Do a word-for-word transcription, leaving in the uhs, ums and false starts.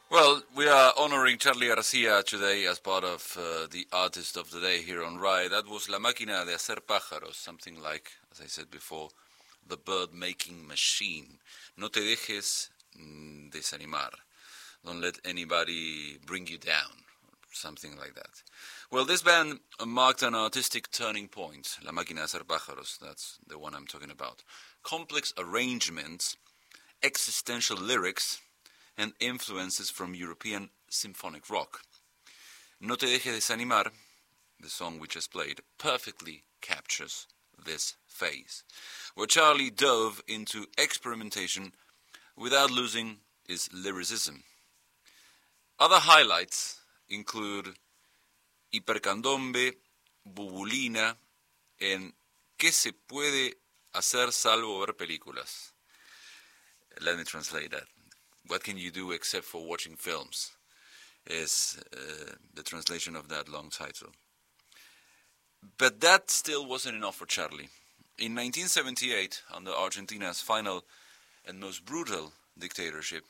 Well, we are honoring Charly Garcia today as part of uh, the Artist of the Day here on RAI. That was La Máquina de Hacer Pájaros, something like, as I said before, the bird-making machine. No te dejes mm, desanimar. Don't let anybody bring you down, something like that. Well, this band marked an artistic turning point. La Máquina de Hacer Pájaros, that's the one I'm talking about. Complex arrangements, existential lyrics, and influences from European symphonic rock. No te dejes desanimar, the song we just played, perfectly captures this phase, where Charlie dove into experimentation without losing his lyricism. Other highlights include Hipercandombe, Bubulina, and ¿Qué se puede hacer salvo ver películas? Let me translate that. What can you do except for watching films? Is uh, the translation of that long title. But that still wasn't enough for Charlie. In nineteen seventy-eight, under Argentina's final and most brutal dictatorship,